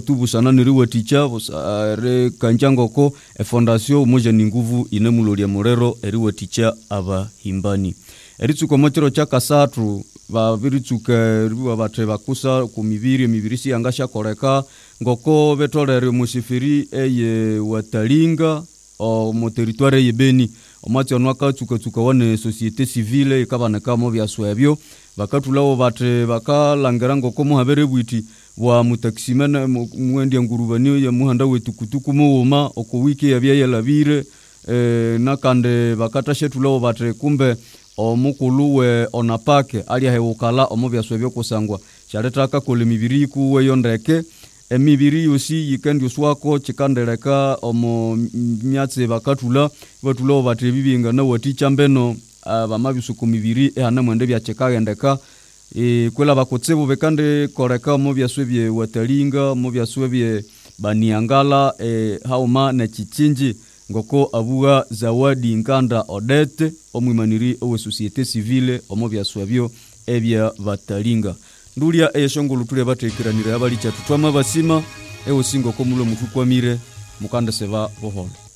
tubu sana niriwe ticha re kanjangoko fondation umoja ni nguvu inemuloria morero eriwe ticha abahimbani eritsuko motero cha kasatu babiritsuka riwa batre bakusa ku mibirisi yangasha koreka ngoko betolere musifiri eye watalinga o mo territoire yebeni omati onwaka tsuka wane société civile ikabaneka mo byaswebyo bakatulawo batre bakalangera ngoko muhabere bwiti wa mutaksimana mwendi ngurubani ya muhanda wetukutuku muuma oko wiki yabya labire nakande bakatashetulawo batre kumbe omukuluwe onapake ali hewukala omubyaswebyo kusangwa shaletaka kole mibiri kuwe yondeke emibiri yosi yikendi uswako chikandeleka omo myatse bakatula batulawo batre bibinga na waticha mbeno bamabisuku mibiri ehana mwende byachekagendeka kwela bakotsebo bekande koreka mu byaswebye watalinga mu byaswebye baniangala hauma na chichinji ngoko abuga Zawadi Nkanda Odette omwimaniri owe société civile omu byaswebyo ebya batalinga ndulia eshongolo tule batekiranira abali chatu twama basima ewo singo ko mulo mutukwamire mukanda seba boholo